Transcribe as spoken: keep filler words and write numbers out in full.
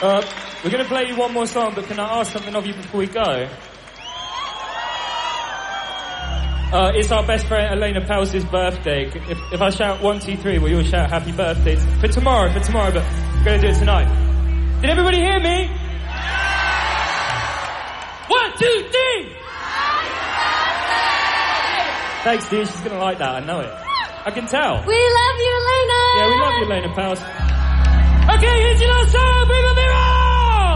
Uh, we're going to play you one more song, but can I ask something of you before we go? Uh, it's our best friend Elena Pels's birthday. If, if I shout one, two, three, will you all shout happy birthday? It's for tomorrow, for tomorrow, but we're going to do it tonight. Did everybody hear me? One, two, three! Thanks, dear. She's going to like that. I know it. I can tell. We love you, Elena! Yeah, we love you, Elena Pels. Okay, here's your last song. Bring up the